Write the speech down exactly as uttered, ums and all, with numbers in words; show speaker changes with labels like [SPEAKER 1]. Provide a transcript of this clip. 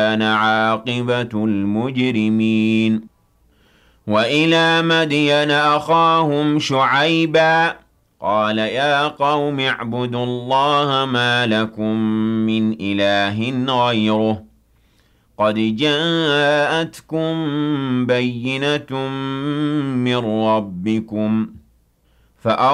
[SPEAKER 1] كَانَ عَاقِبَةُ الْمُجْرِمِينَ وَإِلَىٰ مَدْيَنَ أَخَاهُمْ شُعَيْبًا قَالَ يَا قَوْمِ اعْبُدُوا اللَّهَ مَا لَكُم مِّنْ إِلَٰهٍ غَيْرُهُ قَدْ جَاءَتْكُم بَيِّنَةٌ مِّن رَّبِّكُمْ